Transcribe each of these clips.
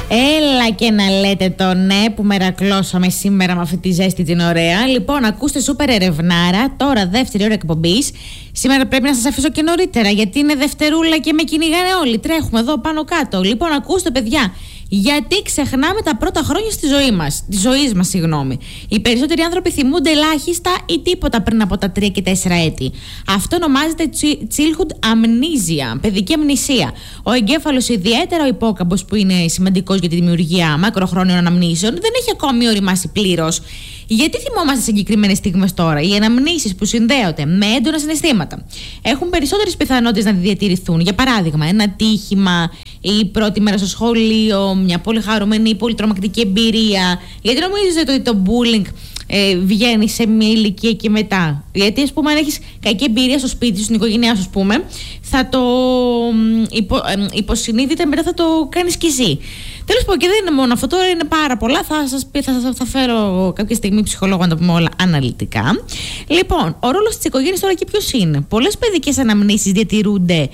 Έλα και να λέτε το ναι που μερακλώσαμε σήμερα με αυτή τη ζέστη την ωραία. Λοιπόν, ακούστε σούπερ ερευνάρα. Τώρα δεύτερη ώρα εκπομπής. Σήμερα πρέπει να σας αφήσω και νωρίτερα, γιατί είναι Δευτερούλα και με κυνηγάνε όλοι. Τρέχουμε εδώ πάνω κάτω. Λοιπόν, ακούστε, παιδιά. Γιατί ξεχνάμε τα πρώτα χρόνια της ζωής μας, συγγνώμη. Οι περισσότεροι άνθρωποι θυμούνται ελάχιστα ή τίποτα πριν από τα 3 και 4 έτη. Αυτό ονομάζεται childhood amnesia, παιδική αμνησία. Ο εγκέφαλος, ιδιαίτερα ο υπόκαμπος, που είναι σημαντικός για τη δημιουργία μακροχρόνιων αναμνήσεων, δεν έχει ακόμη οριμάσει πλήρως. Γιατί θυμόμαστε συγκεκριμένες στιγμές τώρα? Οι αναμνήσεις που συνδέονται με έντονα συναισθήματα έχουν περισσότερες πιθανότητες να διατηρηθούν. Για παράδειγμα, ένα τύχημα, η πρώτη μέρα στο σχολείο, μια πολύ χαρούμενη ή πολύ τρομακτική εμπειρία. Γιατί νομίζετε ότι το bullying βγαίνει σε μια ηλικία και μετά? Γιατί, ας πούμε, αν έχεις κακή εμπειρία στο σπίτι σου, στην οικογένειά σου, ας πούμε, θα το υποσυνείδητα μετά θα το κάνεις κι εσύ. Τέλος πάντων, και δεν είναι μόνο αυτό, τώρα είναι πάρα πολλά. Θα φέρω κάποια στιγμή ψυχολόγο να τα πούμε όλα αναλυτικά. Λοιπόν, ο ρόλος της οικογένειας τώρα και ποιος είναι? Πολλές παιδικές αναμνήσεις διατηρούνται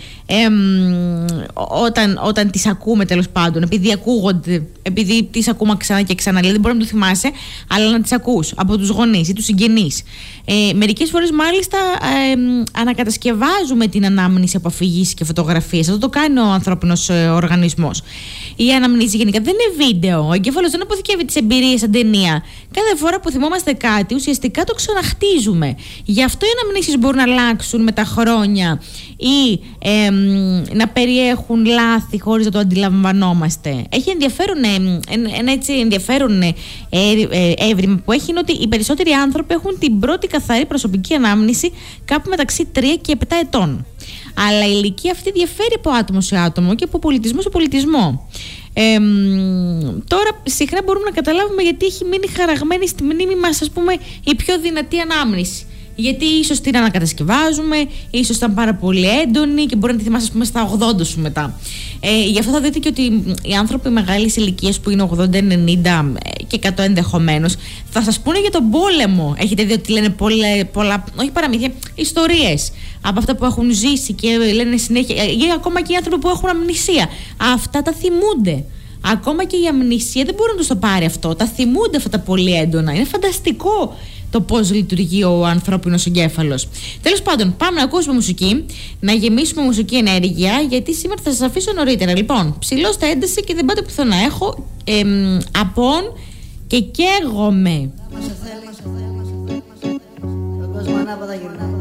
όταν τις ακούμε, τέλος πάντων, επειδή ακούγονται, επειδή τις ακούμε ξανά και ξανά. Δηλαδή, δεν μπορεί να το θυμάσαι, αλλά να τις ακούς από τους γονείς ή τους συγγενείς. Μερικές φορές, μάλιστα, ανακατασκευάζουμε την ανάμνηση από αφηγήσεις και φωτογραφίες. Αυτό το κάνει ο ανθρώπινος οργανισμός. Η αναμνήση γενικά δεν είναι βίντεο. Ο εγκέφαλος δεν αποθηκεύει τις εμπειρίες σαν ταινία. Κάθε φορά που θυμόμαστε κάτι, ουσιαστικά το ξαναχτίζουμε. Γι' αυτό οι αναμνήσεις μπορούν να αλλάξουν με τα χρόνια ή να περιέχουν λάθη χωρίς να το αντιλαμβανόμαστε. Έχει ένα έτσι ενδιαφέρον έβριμα που έχει, είναι ότι οι περισσότεροι άνθρωποι έχουν την πρώτη καθαρή προσωπική ανάμνηση κάπου μεταξύ 3 και 7 ετών. Αλλά η ηλικία αυτή διαφέρει από άτομο σε άτομο και από πολιτισμό σε πολιτισμό. Τώρα συχνά μπορούμε να καταλάβουμε γιατί έχει μείνει χαραγμένη στη μνήμη μας, ας πούμε, η πιο δυνατή ανάμνηση. Γιατί ίσως την ανακατασκευάζουμε, ίσως ήταν πάρα πολύ έντονη και μπορεί να τη θυμάσαι, ας πούμε, στα 80 σου μετά. Γι' αυτό θα δείτε και ότι οι άνθρωποι μεγάλης ηλικίας που είναι 80, 90 και 100 ενδεχομένως θα σας πούνε για τον πόλεμο. Έχετε δει ότι λένε πολλά, όχι παραμύθια, ιστορίες από αυτά που έχουν ζήσει και λένε συνέχεια. Ή ακόμα και οι άνθρωποι που έχουν αμνησία. Αυτά τα θυμούνται. Ακόμα και η αμνησία δεν μπορεί να τους το πάρει αυτό. Τα θυμούνται αυτά τα πολύ έντονα. Είναι φανταστικό το πώς λειτουργεί ο ανθρώπινος εγκέφαλος. Τέλος πάντων, πάμε να ακούσουμε μουσική, να γεμίσουμε μουσική ενέργεια, γιατί σήμερα θα σας αφήσω νωρίτερα. Λοιπόν, ψηλώστε ένταση και δεν πάτε πουθενά. Έχω απόν και καίγομαι. Τον κόσμο ανάποδα γυρνάει.